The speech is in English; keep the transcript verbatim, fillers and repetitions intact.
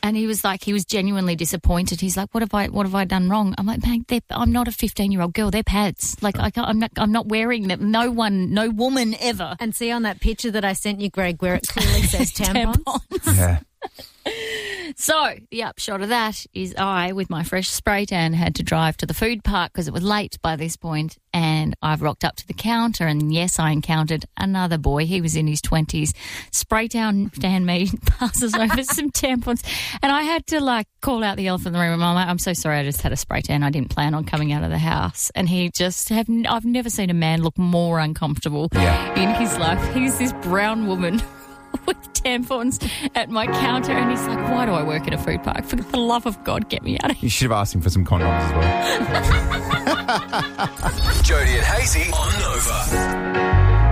And he was like, he was genuinely disappointed. He's like, what have I, what have I done wrong? I'm like, man, I'm not a fifteen-year-old girl. They're pads. Like, I can't, I'm not, I'm not wearing them. No one, no woman ever. And see on that picture that I sent you, Greg, where it clearly says tampons. tampons. Yeah. So the upshot of that is I, with my fresh spray tan, had to drive to the food park because it was late by this point, and I've rocked up to the counter, and yes, I encountered another boy. He was in his twenties. Spray tan, tan me, passes over some tampons, and I had to like call out the elephant in the room. I'm like, I'm so sorry, I just had a spray tan. I didn't plan on coming out of the house. And he just have I've never seen a man look more uncomfortable Yeah. in his life. He's this brown woman with tampons at my counter, and he's like, why do I work at a food park? For the love of God, get me out of here. You should have asked him for some condoms as well. Jody and Hazy on Nova.